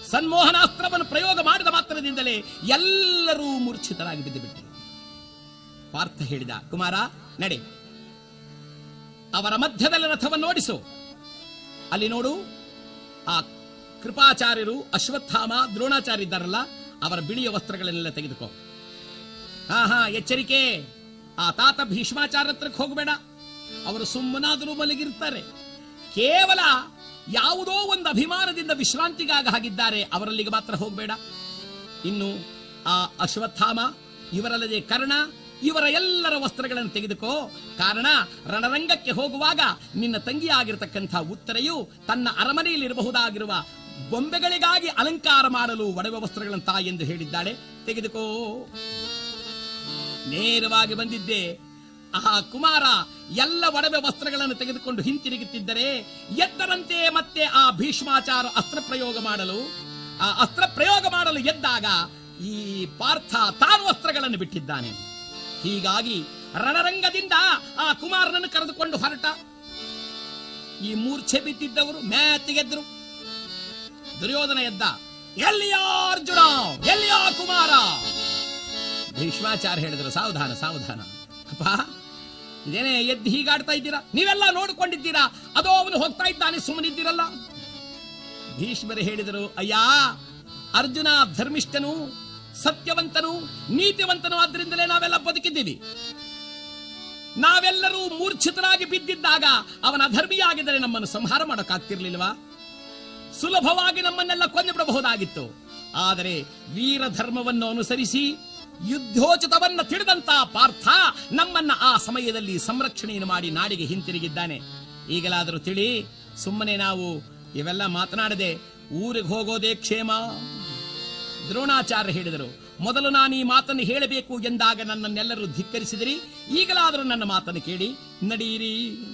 ಸನ್ಮೋಹನಾಸ್ತ್ರವನ್ನು ಪ್ರಯೋಗ ಮಾಡಿದ ಮಾತ್ರದಿಂದಲೇ ಎಲ್ಲರೂ ಮೂರ್ಛಿತರಾಗಿ ಬಿದ್ದು ಬಿಟ್ಟರು. ಪಾರ್ಥ ಹೇಳಿದ, ಕುಮಾರ ನಡೆ, ಅವರ ಮಧ್ಯದಲ್ಲಿ ರಥವನ್ನು ಓಡಿಸು. ಅಲ್ಲಿ ನೋಡು, ಆ ಕೃಪಾಚಾರ್ಯರು, ಅಶ್ವತ್ಥಾಮ, ದ್ರೋಣಾಚಾರ್ಯ ಇದ್ದಾರಲ್ಲ, ಅವರ ಬಿಳಿಯ ವಸ್ತ್ರಗಳನ್ನೆಲ್ಲ ತೆಗೆದುಕೋ. ಎಚ್ಚರಿಕೆ, ಆ ತಾತ ಭೀಷ್ಮಾಚಾರ್ಯ ಹತ್ರಕ್ಕೆ ಹೋಗಬೇಡ. ಅವರು ಸುಮ್ಮನಾದರೂ ಮಲಗಿರ್ತಾರೆ. ಕೇವಲ ಯಾವುದೋ ಒಂದು ಅಭಿಮಾನದಿಂದ ವಿಶ್ರಾಂತಿಗಾಗ ಹಾಗಿದ್ದಾರೆ, ಅವರಲ್ಲಿಗೆ ಮಾತ್ರ ಹೋಗಬೇಡ. ಇನ್ನು ಆ ಅಶ್ವತ್ಥಾಮ, ಇವರಲ್ಲದೆ ಕರ್ಣ, ಇವರ ಎಲ್ಲರ ವಸ್ತ್ರಗಳನ್ನು ತೆಗೆದುಕೋ. ಕಾರಣ, ರಣರಂಗಕ್ಕೆ ಹೋಗುವಾಗ ನಿನ್ನ ತಂಗಿಯಾಗಿರತಕ್ಕಂಥ ಉತ್ತರೆಯು ತನ್ನ ಅರಮನೆಯಲ್ಲಿರಬಹುದಾಗಿರುವ ಬೊಂಬೆಗಳಿಗಾಗಿ ಅಲಂಕಾರ ಮಾಡಲು ಒಡವೆ ವಸ್ತ್ರಗಳಂತ ಎಂದು ಹೇಳಿದ್ದಾಳೆ. ತೆಗೆದುಕೋ. ನೇರವಾಗಿ ಬಂದಿದ್ದೆ. ಆ ಕುಮಾರ ಎಲ್ಲ ಒಡವೆ ವಸ್ತ್ರಗಳನ್ನು ತೆಗೆದುಕೊಂಡು ಹಿಂತಿರುಗುತ್ತಿದ್ದರೆ ಎದ್ದರಂತೆ ಮತ್ತೆ ಆ ಭೀಷ್ಮಾಚಾರ ಅಸ್ತ್ರ ಪ್ರಯೋಗ ಮಾಡಲು ಎದ್ದಾಗ ಈ ಪಾರ್ಥ ತಾನು ವಸ್ತ್ರಗಳನ್ನು ಬಿಟ್ಟಿದ್ದಾನೆ. ಹೀಗಾಗಿ ರಣರಂಗದಿಂದ ಆ ಕುಮಾರನನ್ನು ಕರೆದುಕೊಂಡು ಹೊರಟ. ಈ ಮೂರ್ಛೆ ಬಿದ್ದಿದ್ದವರು ಮ್ಯಾತಿಗೆದ್ರು. ದುರ್ಯೋಧನ ಎದ್ದ. ಎಲ್ಲಿಯಾ ಅರ್ಜುನ, ಎಲ್ಲಿಯಾ ಕುಮಾರ? ಭೀಷ್ಮಾಚಾರ್ಯ ಹೇಳಿದರು, ಸಾವಧಾನ ಸಾವಧಾನ ಅಪ್ಪ, ಇದೇನೇ ಎದ್ದು ಹೀಗಾಡ್ತಾ ಇದ್ದೀರಾ? ನೀವೆಲ್ಲ ನೋಡಿಕೊಂಡಿದ್ದೀರಾ, ಅದೋ ಅವನು ಹೋಗ್ತಾ ಇದ್ದಾನೆ, ಸುಮ್ಮನಿದ್ದೀರಲ್ಲ. ಭೀಷ್ಮರು ಹೇಳಿದರು, ಅಯ್ಯ, ಅರ್ಜುನ ಧರ್ಮಿಷ್ಠನು, ಸತ್ಯವಂತನು, ನೀತಿವಂತನು, ಆದ್ರಿಂದಲೇ ನಾವೆಲ್ಲ ಬದುಕಿದ್ದೀವಿ. ನಾವೆಲ್ಲರೂ ಮೂರ್ಛಿತರಾಗಿ ಬಿದ್ದಿದ್ದಾಗ ಅವನ ಅಧರ್ಮಿಯಾಗಿದ್ದರೆ ನಮ್ಮನ್ನು ಸಂಹಾರ ಮಾಡೋಕ್ಕಾಗ್ತಿರ್ಲಿಲ್ವಾ? ಸುಲಭವಾಗಿ ನಮ್ಮನ್ನೆಲ್ಲ ಕೊಂದು ಬಿಡಬಹುದಾಗಿತ್ತು. ಆದರೆ ವೀರ ಧರ್ಮವನ್ನು ಅನುಸರಿಸಿ ಯುದ್ಧೋಚಿತವನ್ನ ತಿಳಿದಂತ ಪಾರ್ಥ ನಮ್ಮನ್ನ ಆ ಸಮಯದಲ್ಲಿ ಸಂರಕ್ಷಣೆಯನ್ನು ಮಾಡಿ ನಾಡಿಗೆ ಹಿಂತಿರುಗಿದ್ದಾನೆ. ಈಗಲಾದರೂ ತಿಳಿ, ಸುಮ್ಮನೆ ನಾವು ಇವೆಲ್ಲ ಮಾತನಾಡದೆ ಊರಿಗೆ ಹೋಗೋದೇ ಕ್ಷೇಮ. ದ್ರೋಣಾಚಾರ್ಯ ಹೇಳಿದರು, ಮೊದಲು ನಾನು ಈ ಮಾತನ್ನು ಹೇಳಬೇಕು ಎಂದಾಗ ನನ್ನನ್ನೆಲ್ಲರೂ ಧಿಕ್ಕರಿಸಿದಿರಿ. ಈಗಲಾದರೂ ನನ್ನ ಮಾತನ್ನು ಕೇಳಿ ನಡೀರಿ.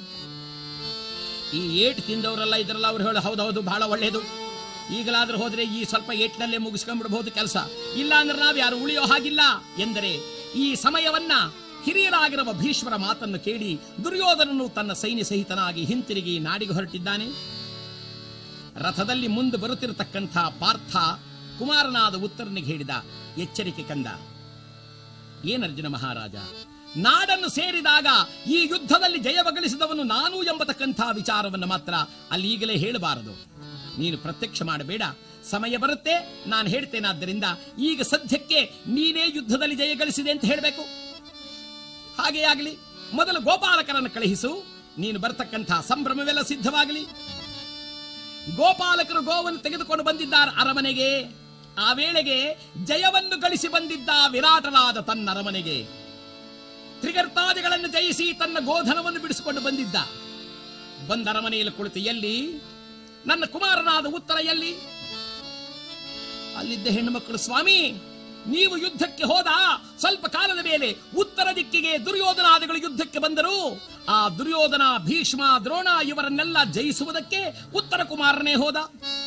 ಈ ಏಟು ತಿಂದವರೆಲ್ಲ ಇದರಲ್ಲ, ಅವ್ರು ಹೇಳ ಹೌದೌದು, ಬಹಳ ಒಳ್ಳೆಯದು. ಈಗಲಾದ್ರೂ ಹೋದ್ರೆ ಈ ಸ್ವಲ್ಪ ಏಟ್ನಲ್ಲೇ ಮುಗಿಸ್ಕೊಂಡ್ಬಿಡಬಹುದು ಕೆಲಸ, ಇಲ್ಲ ಅಂದ್ರೆ ನಾವು ಯಾರು ಉಳಿಯೋ ಹಾಗಿಲ್ಲ ಎಂದರೆ ಈ ಸಮಯವನ್ನ ಹಿರಿಯರಾಗಿರುವ ಭೀಷ್ಮರ ಮಾತನ್ನು ಕೇಳಿ ದುರ್ಯೋಧನನು ತನ್ನ ಸೈನ್ಯ ಸಹಿತನಾಗಿ ಹಿಂತಿರುಗಿ ನಾಡಿಗೆ ಹೊರಟಿದ್ದಾನೆ. ರಥದಲ್ಲಿ ಮುಂದೆ ಬರುತ್ತಿರತಕ್ಕಂಥ ಪಾರ್ಥ ಕುಮಾರನಾದ ಉತ್ತರನಿಗೆ ಹೇಳಿದ, ಎಚ್ಚರಿಕೆ ಕಂದ. ಏನರ್ಜುನ ಮಹಾರಾಜ, ನಾಡನ್ನು ಸೇರಿದಾಗ ಈ ಯುದ್ಧದಲ್ಲಿ ಜಯಗಳಿಸಿದವನು ನಾನು ಎಂಬತಕ್ಕಂಥ ವಿಚಾರವನ್ನು ಮಾತ್ರ ಅಲ್ಲಿ ಈಗಲೇ ಹೇಳಬಾರದು. ನೀನು ಪ್ರತ್ಯಕ್ಷ ಮಾಡಬೇಡ, ಸಮಯ ಬರುತ್ತೆ ನಾನು ಹೇಳ್ತೇನಾದ್ದರಿಂದ ಈಗ ಸದ್ಯಕ್ಕೆ ನೀನೇ ಯುದ್ಧದಲ್ಲಿ ಜಯಗಳಿಸಿದೆ ಅಂತ ಹೇಳಬೇಕು. ಹಾಗೇ ಆಗಲಿ. ಮೊದಲು ಗೋಪಾಲಕರನ್ನು ಕಳುಹಿಸು, ನೀನು ಬರತಕ್ಕಂಥ ಸಂಭ್ರಮವೆಲ್ಲ ಸಿದ್ಧವಾಗಲಿ. ಗೋಪಾಲಕರು ಗೋವನ್ನು ತೆಗೆದುಕೊಂಡು ಬಂದಿದ್ದಾರೆ ಅರಮನೆಗೆ. ಆ ವೇಳೆಗೆ ಜಯವನ್ನು ಗಳಿಸಿ ಬಂದಿದ್ದ ವಿರಾಟರಾದ ತನ್ನ ಅರಮನೆಗೆ ತ್ರಿಗರ್ತಾದಿಗಳನ್ನು ಜಯಿಸಿ ತನ್ನ ಗೋಧನವನ್ನು ಬಿಡಿಸಿಕೊಂಡು ಬಂದಿದ್ದ. ಬಂದ ಅರಮನೆಯಲ್ಲಿ ಕುಳಿತು, ಎಲ್ಲಿ ನನ್ನ ಕುಮಾರನಾದ ಉತ್ತರ ಎಲ್ಲಿ? ಅಲ್ಲಿದ್ದ ಹೆಣ್ಣು ಮಕ್ಕಳು, ಸ್ವಾಮಿ ನೀವು ಯುದ್ಧಕ್ಕೆ ಹೋದ ಸ್ವಲ್ಪ ಕಾಲದ ಮೇಲೆ ಉತ್ತರ ದಿಕ್ಕಿಗೆ ದುರ್ಯೋಧನಾದಿಗಳು ಯುದ್ಧಕ್ಕೆ ಬಂದರು. ಆ ದುರ್ಯೋಧನ, ಭೀಷ್ಮ, ದ್ರೋಣ ಇವರನ್ನೆಲ್ಲ ಜಯಿಸುವುದಕ್ಕೆ ಉತ್ತರ ಕುಮಾರನೇ ಹೋದ.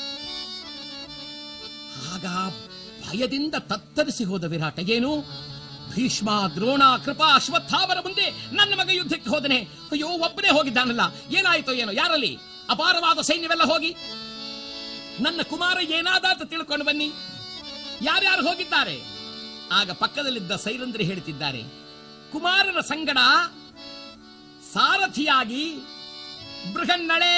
ಆಗ ಭಯದಿಂದ ತತ್ತರಿಸಿ ಹೋದ ವಿರಾಟ, ಏನು ಭೀಷ್ಮ, ದ್ರೋಣ, ಕೃಪಾ, ಅಶ್ವತ್ಥಾಮರ ಮುಂದೆ ನನ್ನ ಮಗ ಯುದ್ಧಕ್ಕೆ ಹೋದನೆ? ಅಯ್ಯೋ, ಒಬ್ಬನೇ ಹೋಗಿದ್ದಾನಲ್ಲ, ಏನಾಯ್ತೋ ಏನೋ, ಯಾರಲ್ಲಿ ಅಪಾರವಾದ ಸೈನ್ಯವೆಲ್ಲ ಹೋಗಿ ನನ್ನ ಕುಮಾರ ಏನಾದಾತ ತಿಳ್ಕೊಂಡು ಬನ್ನಿ, ಯಾರ್ಯಾರು ಹೋಗಿದ್ದಾರೆ? ಆಗ ಪಕ್ಕದಲ್ಲಿದ್ದ ಸೈರಂದ್ರಿ ಹೇಳ್ತಿದ್ದಾರೆ, ಕುಮಾರನ ಸಂಗಡ ಸಾರಥಿಯಾಗಿ ಬೃಹನ್ನಳೆ.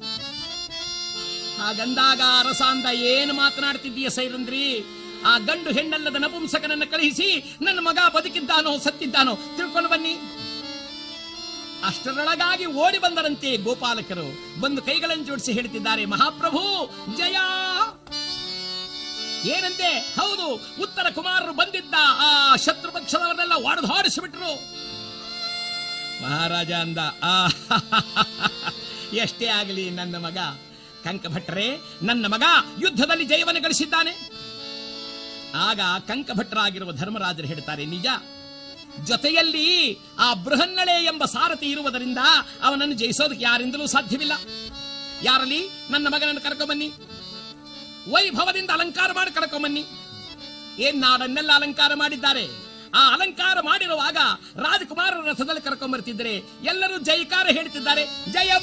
ಹಾಗಂದಾಗ ರಸಾಂದ, ಏನು ಮಾತನಾಡ್ತಿದ್ದೀಯ ಸೈರಂದ್ರಿ? ಆ ಗಂಡು ಹೆಣ್ಣಲ್ಲದ ನಪುಂಸಕನನ್ನು ಕಳುಹಿಸಿ ನನ್ನ ಮಗ ಬದುಕಿದ್ದಾನೋ ಸತ್ತಿದ್ದಾನೋ ತಿಳ್ಕೊಂಡು ಬನ್ನಿ. ಅಷ್ಟರೊಳಗಾಗಿ ಓಡಿ ಬಂದರಂತೆ ಗೋಪಾಲಕರು. ಬಂದು ಕೈಗಳನ್ನು ಜೋಡಿಸಿ ಹೇಳ್ತಿದ್ದಾರೆ, ಮಹಾಪ್ರಭು ಜಯ. ಏನಂತೆ? ಹೌದು, ಉತ್ತರ ಕುಮಾರರು ಬಂದಿದ್ದ ಆ ಶತ್ರು ಪಕ್ಷದವರನ್ನೆಲ್ಲ ಹೊಡೆದಾಡಿಸಿಬಿಟ್ರು. ಮಹಾರಾಜ ಅಂದ, ಎಷ್ಟೇ ಆಗಲಿ ನನ್ನ ಮಗ ಕಂಕಭಟ್ರೆ, ನನ್ನ ಮಗ ಯುದ್ಧದಲ್ಲಿ ಜಯವನ್ನು ಗಳಿಸಿದ್ದಾನೆ. ಆಗ ಕಂಕಭಟ್ರಾಗಿರುವ ಧರ್ಮರಾಜರು ಹೇಳ್ತಾರೆ, ನಿಜ, ಜೊತೆಯಲ್ಲಿ ಆ ಬೃಹನ್ನಳೆ ಎಂಬ ಸಾರಥಿ ಇರುವುದರಿಂದ ಅವನನ್ನು ಜಯಿಸೋದಕ್ಕೆ ಯಾರಿಂದಲೂ ಸಾಧ್ಯವಿಲ್ಲ. ಯಾರಲ್ಲಿ? ನನ್ನ ಮಗನನ್ನು ಕರ್ಕೊಂಬನ್ನಿ, ವೈಭವದಿಂದ ಅಲಂಕಾರ ಮಾಡಿ ಕರ್ಕೊಂಬನ್ನಿ. ಏನ್ ನಾಡನ್ನೆಲ್ಲ ಅಲಂಕಾರ ಮಾಡಿದ್ದಾರೆ. ಆ ಅಲಂಕಾರ ಮಾಡಿರುವಾಗ ರಾಜಕುಮಾರರ ರಥದಲ್ಲಿ ಕರ್ಕೊಂಡ್ಬರ್ತಿದ್ರೆ ಎಲ್ಲರೂ ಜಯಕಾರ ಹೇಳ್ತಿದ್ದಾರೆ, ಜಯ